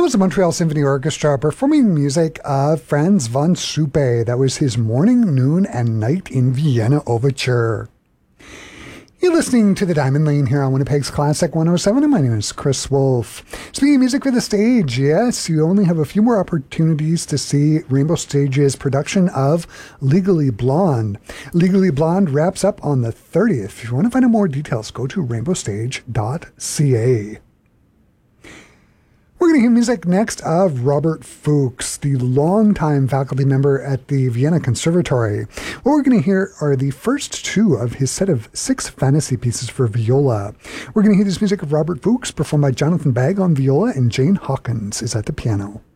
That was the Montreal Symphony Orchestra performing music of Franz von Suppe. That was his Morning, Noon, and Night in Vienna Overture. You're listening to The Diamond Lane here on Winnipeg's Classic 107, and my name is Chris Wolf. Speaking of music for the stage, yes, you only have a few more opportunities to see Rainbow Stage's production of Legally Blonde. Legally Blonde wraps up on the 30th. If you want to find out more details, go to rainbowstage.ca. We're going to hear music next of Robert Fuchs, the longtime faculty member at the Vienna Conservatory. What we're going to hear are the first two of his set of 6 fantasy pieces for viola. We're going to hear this music of Robert Fuchs performed by Jonathan Bagg on viola, and Jane Hawkins is at the piano.